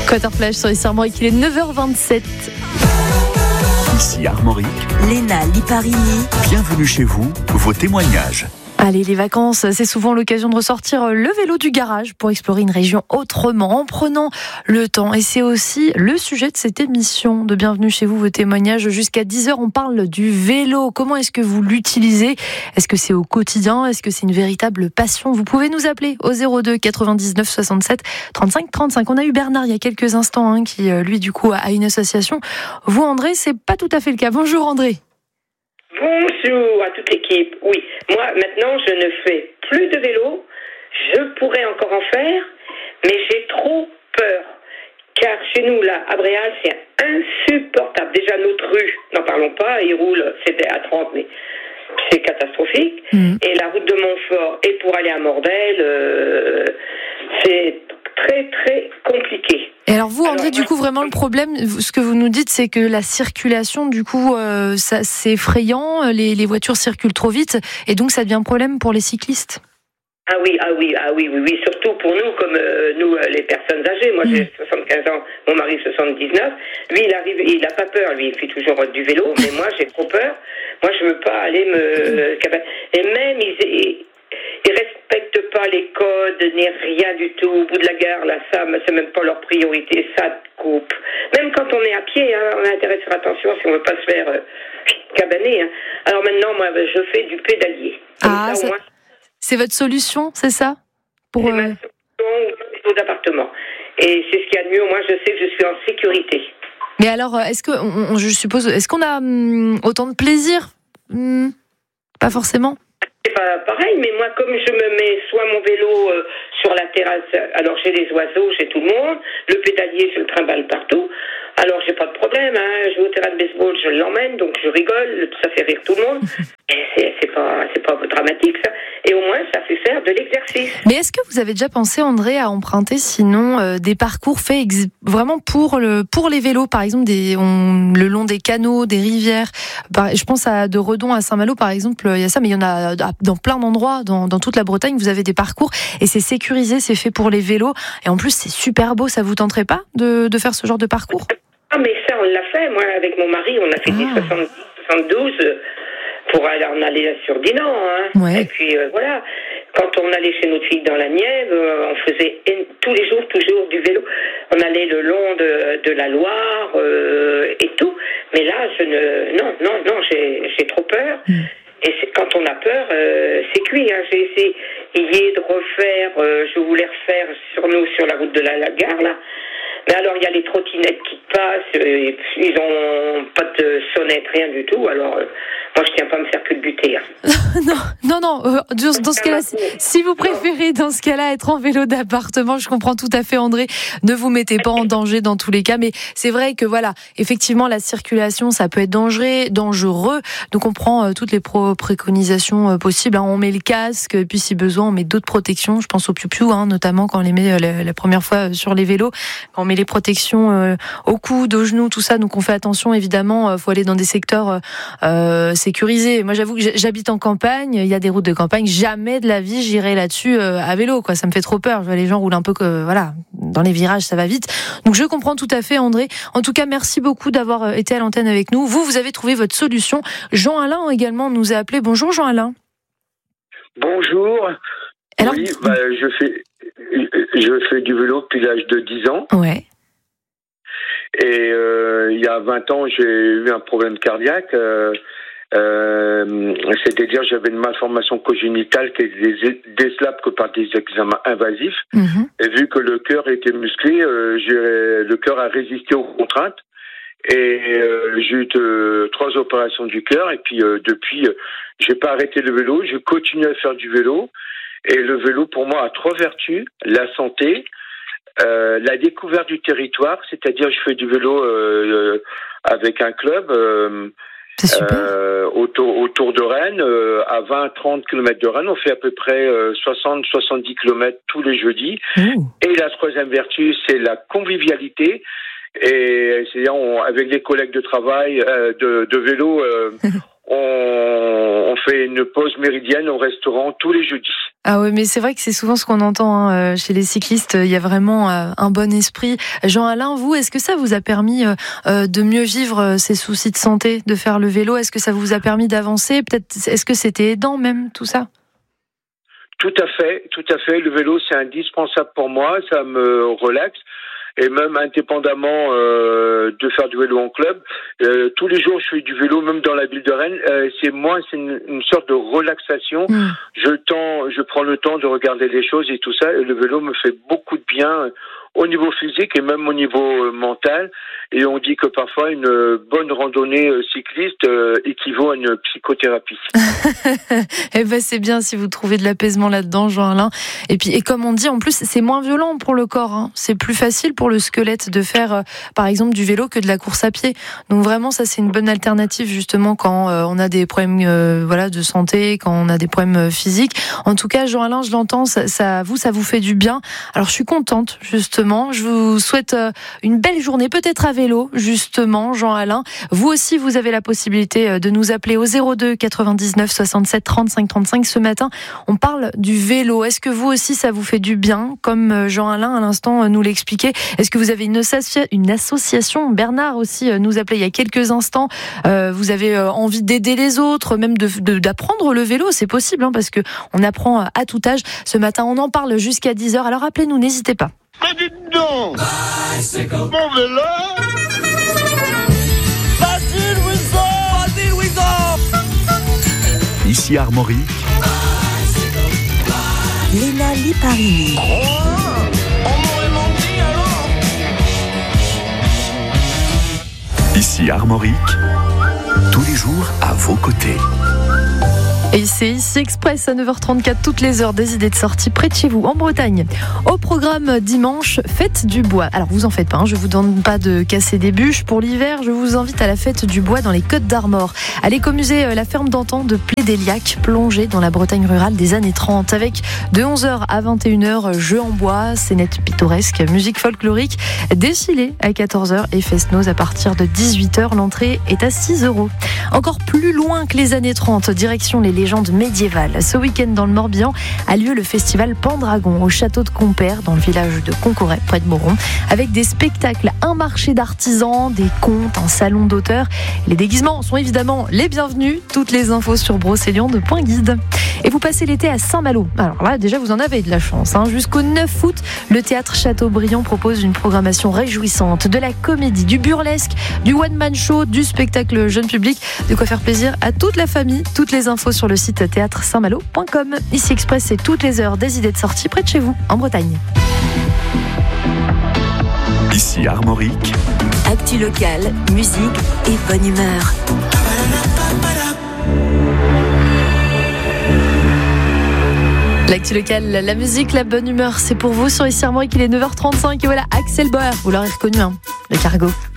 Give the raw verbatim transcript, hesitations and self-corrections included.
Quater Flash sur ici Armorique, il est neuf heures vingt-sept. Ici Armorique, Léna Liparini. Bienvenue chez vous, vos témoignages. Allez, les vacances, c'est souvent l'occasion de ressortir le vélo du garage pour explorer une région autrement, en prenant le temps. Et c'est aussi le sujet de cette émission de Bienvenue chez vous, vos témoignages. Jusqu'à dix heures, on parle du vélo. Comment est-ce que vous l'utilisez ? Est-ce que c'est au quotidien ? Est-ce que c'est une véritable passion ? Vous pouvez nous appeler au zéro deux quatre-vingt-dix-neuf soixante-sept trente-cinq trente-cinq. On a eu Bernard il y a quelques instants, hein, qui lui du coup a une association. Vous, André, c'est pas tout à fait le cas. Bonjour André. Bonjour à toute l'équipe. Oui, moi maintenant je ne fais plus de vélo. Je pourrais encore en faire, mais j'ai trop peur. Car chez nous, là, à Bréal, c'est insupportable. Déjà, notre rue, n'en parlons pas, il roule, c'était à trente, mais c'est catastrophique. Mmh. Et la route de Montfort, et pour aller à Mordel, euh, c'est très, très compliqué. Et alors vous, André, alors, du coup, vraiment le problème, ce que vous nous dites, c'est que la circulation, du coup, euh, ça, c'est effrayant, les, les voitures circulent trop vite, et donc ça devient un problème pour les cyclistes. Ah oui, ah oui, ah oui, oui, oui, surtout pour nous, comme euh, nous, euh, les personnes âgées. Moi, mmh. j'ai soixante-quinze ans, mon mari soixante-dix-neuf. Lui, il arrive, il n'a pas peur, lui, il fait toujours du vélo, mais moi, j'ai trop peur. Moi, je veux pas aller me... Et même, ils... ils Ils respectent pas les codes, ni rien du tout. Au bout de la gare, là, ça, c'est même pas leur priorité. Ça te coupe. Même quand on est à pied, hein, on a intérêt à faire attention si on veut pas se faire euh, cabaner. Hein. Alors maintenant, moi, je fais du pédalier. Comme ah, ça, ça, au moins, c'est votre solution, c'est ça pour c'est euh... ma solution aux appartements. Et c'est ce qu'il y a de mieux. Moi, je sais que je suis en sécurité. Mais alors, est-ce que, on, je suppose, est-ce qu'on a hum, autant de plaisir hum, Pas forcément. C'est pas pareil, mais moi, comme je me mets soit mon vélo euh, sur la terrasse, alors j'ai les oiseaux, j'ai tout le monde, le pédalier, je le trimballe partout, alors j'ai pas de problème, hein, je vais au terrain de baseball, je l'emmène, donc je rigole, ça fait rire tout le monde, et c'est, c'est pas, c'est pas dramatique ça, et au moins ça fait faire de l'exercice. Mais est-ce que vous avez déjà pensé, André, à emprunter sinon euh, des parcours faits ex- vraiment pour le pour les vélos, par exemple des, on, le long des canaux, des rivières, par, je pense à de Redon à Saint-Malo par exemple, il y a ça, mais il y en a dans plein d'endroits, dans, dans toute la Bretagne, vous avez des parcours et c'est sécurisé, c'est fait pour les vélos et en plus c'est super beau, ça vous tenterait pas de, de faire ce genre de parcours ? Ah mais ça on l'a fait, moi avec mon mari on a fait ah. des soixante-dix soixante-douze pour aller en aller sur Dinan, hein. Ouais. Et puis euh, voilà, quand on allait chez notre fille dans la Nièvre, euh, on faisait en, tous les jours toujours du vélo, on allait le long de, de la Loire euh, et tout, mais là je ne, non, non, non, j'ai, j'ai trop peur. Mm. Et c'est, quand on a peur, euh, c'est cuit. Hein. J'ai essayé de refaire, euh, je voulais refaire sur nous, sur la route de la, la gare, là. Mais alors, il y a les trottinettes qui passent, et ils ont pas de sonnette, rien du tout. Alors, euh, moi, je tiens pas à me faire culbuter. Hein. non, non, non. Euh, dans ce cas-là, si, si vous préférez, dans ce cas-là, être en vélo d'appartement, je comprends tout à fait, André. Ne vous mettez pas en danger dans tous les cas. Mais c'est vrai que, voilà, effectivement, la circulation, ça peut être dangereux, dangereux. Donc, on prend euh, toutes les pro- préconisations euh, possibles. Hein. On met le casque, puis si besoin, on met d'autres protections. Je pense au piou-piou, hein, notamment quand on les met euh, la, la première fois euh, sur les vélos. Quand on met les protections euh, au coude, aux genoux, tout ça. Donc, on fait attention, évidemment. Il euh, faut aller dans des secteurs euh, sécurisés. Moi, j'avoue que j'habite en campagne. Il y a des routes de campagne. Jamais de la vie, j'irai là-dessus euh, à vélo, quoi. Ça me fait trop peur. Je vois les gens roulent un peu que, voilà, dans les virages, ça va vite. Donc, je comprends tout à fait, André. En tout cas, merci beaucoup d'avoir été à l'antenne avec nous. Vous, vous avez trouvé votre solution. Jean-Alain également nous a appelé. Bonjour, Jean-Alain. Bonjour. Alors, oui, bah, je fais, je fais du vélo depuis l'âge de dix ans. Ouais. Et euh, il y a vingt ans, j'ai eu un problème cardiaque. Euh, euh, c'est-à-dire, j'avais une malformation congénitale qui est décelable que par des examens invasifs. Mmh. Et vu que le cœur était musclé, euh, j'ai, le cœur a résisté aux contraintes. Et euh, j'ai eu de, trois opérations du cœur. Et puis euh, depuis, euh, j'ai pas arrêté le vélo. Je continue à faire du vélo. Et le vélo, pour moi, a trois vertus. La santé, euh, la découverte du territoire, c'est-à-dire je fais du vélo euh, avec un club euh, euh, autour, autour de Rennes, euh, à vingt à trente kilomètres de Rennes. On fait à peu près euh, soixante à soixante-dix kilomètres tous les jeudis. Mmh. Et la troisième vertu, c'est la convivialité. Et c'est-à-dire, on, avec les collègues de travail, euh, de, de vélo, euh, on, on fait une pause méridienne au restaurant tous les jeudis. Ah oui, mais c'est vrai que c'est souvent ce qu'on entend hein, chez les cyclistes. Il y a vraiment un bon esprit. Jean-Alain, vous, est-ce que ça vous a permis de mieux vivre ces soucis de santé, de faire le vélo? Est-ce que ça vous a permis d'avancer? Peut-être, est-ce que c'était aidant même, tout ça? Tout à fait, tout à fait. Le vélo, c'est indispensable pour moi. Ça me relaxe. Et même indépendamment euh, de faire du vélo en club, euh, tous les jours je fais du vélo, même dans la ville de Rennes. Euh, c'est moi, c'est une, une sorte de relaxation. Mmh. Je temps, je prends le temps de regarder les choses et tout ça. Et le vélo me fait beaucoup de bien au niveau physique et même au niveau mental. Et on dit que parfois une bonne randonnée cycliste euh, équivaut à une psychothérapie. Eh ben c'est bien si vous trouvez de l'apaisement là-dedans, Jean-Alain. Et puis et comme on dit, en plus c'est moins violent pour le corps. Hein. C'est plus facile pour le squelette de faire, euh, par exemple, du vélo que de la course à pied. Donc vraiment, ça c'est une bonne alternative justement quand euh, on a des problèmes, euh, voilà, de santé, quand on a des problèmes euh, physiques. En tout cas, Jean-Alain, je l'entends, ça, ça, vous, ça vous fait du bien. Alors je suis contente justement. Je vous souhaite une belle journée, peut-être à vélo, justement, Jean-Alain. Vous aussi, vous avez la possibilité de nous appeler au zéro deux quatre-vingt-dix-neuf soixante-sept trente-cinq trente-cinq. Ce matin, on parle du vélo. Est-ce que vous aussi, ça vous fait du bien, comme Jean-Alain, à l'instant, nous l'expliquait? Est-ce que vous avez une, associa- une association? Bernard aussi nous appelait il y a quelques instants. Euh, vous avez envie d'aider les autres, même de, de, d'apprendre le vélo. C'est possible, hein, parce que on apprend à tout âge. Ce matin, on en parle jusqu'à dix heures. Alors appelez-nous, n'hésitez pas. Mais dites donc, mon vélo, vas-y Louison, vas-y Louison. Ici Armorique, Léna Liparini. Oh, on m'aurait menti alors. ici Armorique, tous les jours à vos côtés. Et c'est ici Express à neuf heures trente-quatre, toutes les heures des idées de sortie près de chez vous, en Bretagne. Au programme dimanche, fête du bois. Alors vous en faites pas, hein, je vous donne pas de casser des bûches. Pour l'hiver, je vous invite à la fête du bois dans les Côtes d'Armor. À l'écomusée La Ferme d'Antan de Plédéliac, plongée dans la Bretagne rurale des années trente, avec de onze heures à vingt et une heures, jeux en bois, scénettes pittoresques, musique folklorique, défilé à quatorze heures et fest-noz à partir de dix-huit heures. L'entrée est à six euros. Encore plus loin que les années trente, direction les légendes médiévales. Ce week-end dans le Morbihan a lieu le festival Pendragon au château de Compère dans le village de Concoret près de Moron, avec des spectacles, un marché d'artisans, des contes, un salon d'auteurs. Les déguisements sont évidemment les bienvenus. Toutes les infos sur brocéliande point guide. Et vous passez l'été à Saint-Malo. Alors là, déjà, vous en avez de la chance. Hein. Jusqu'au neuf août, le théâtre Chateaubriand propose une programmation réjouissante, de la comédie, du burlesque, du one-man show, du spectacle jeune public. De quoi faire plaisir à toute la famille. Toutes les infos sur le site théâtre saint malo point com. Ici Express, c'est toutes les heures des idées de sortie près de chez vous, en Bretagne. Ici Armorique, Actu locale, musique et bonne humeur. L'actu locale, la musique, la bonne humeur, c'est pour vous sur Ici Armorique. Il est neuf heures trente-cinq et voilà Axel Bauer, vous l'aurez reconnu, hein, le cargo.